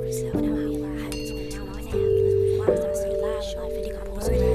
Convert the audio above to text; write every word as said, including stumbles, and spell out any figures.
When I realized, now I'm an athlete. Once I started live, I think I'm on